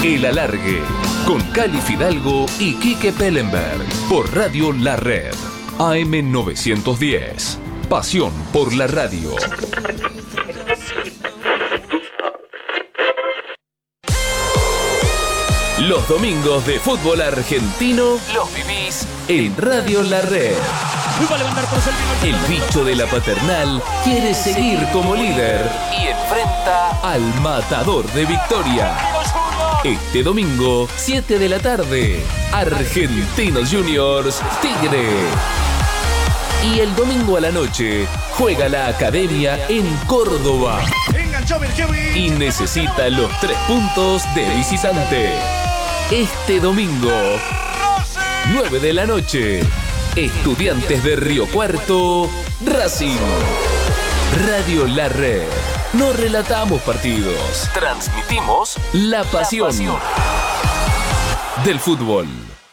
El Alargue, con Cali Fidalgo y Quique Pellenberg, por Radio La Red, AM 910. Pasión por la radio. Los domingos de fútbol argentino los vivís en Radio La Red. El bicho de la Paternal quiere seguir como líder y enfrenta al matador de Victoria. Este domingo, 7 de la tarde, Argentinos Juniors Tigre. Y el domingo a la noche, juega la Academia en Córdoba. Y necesita los 3 puntos de visitante. Este domingo, 9 de la noche, Estudiantes de Río Cuarto, Racing. Radio La Red. No relatamos partidos, transmitimos la pasión del fútbol.